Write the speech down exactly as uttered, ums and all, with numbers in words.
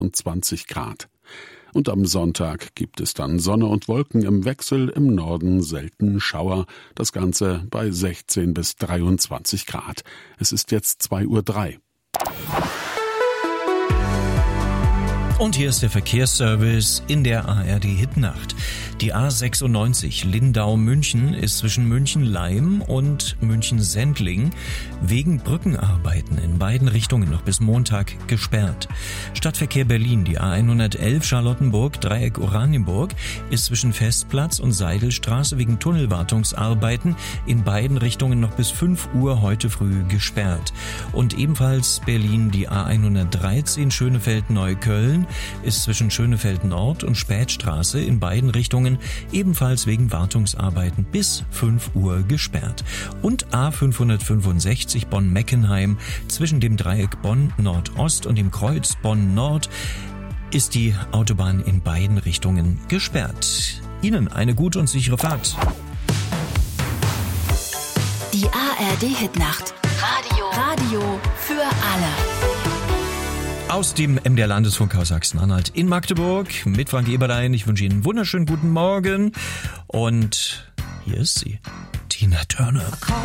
vierundzwanzig Grad. Und am Sonntag gibt es dann Sonne und Wolken im Wechsel, im Norden selten Schauer. Das Ganze bei sechzehn bis dreiundzwanzig Grad. Es ist jetzt zwei Uhr drei. Und hier ist der Verkehrsservice in der A R D-Hitnacht. Die A sechsundneunzig Lindau-München ist zwischen München-Leim und München-Sendling wegen Brückenarbeiten in beiden Richtungen noch bis Montag gesperrt. Stadtverkehr Berlin, die A hundertelf Charlottenburg, Dreieck Oranienburg, ist zwischen Festplatz und Seidelstraße wegen Tunnelwartungsarbeiten in beiden Richtungen noch bis fünf Uhr heute früh gesperrt. Und ebenfalls Berlin, die A hundertdreizehn Schönefeld-Neukölln, ist zwischen Schönefeld Nord und Spätstraße in beiden Richtungen ebenfalls wegen Wartungsarbeiten bis fünf Uhr gesperrt. Und A fünfhundertfünfundsechzig Bonn-Meckenheim zwischen dem Dreieck Bonn Nordost und dem Kreuz Bonn Nord ist die Autobahn in beiden Richtungen gesperrt. Ihnen eine gute und sichere Fahrt. Die A R D-Hitnacht. Radio. Radio für alle. Aus dem M D R Landesfunkhaus Sachsen-Anhalt in Magdeburg mit Frank Eberlein. Ich wünsche Ihnen einen wunderschönen guten Morgen. Und hier ist sie, Tina Turner.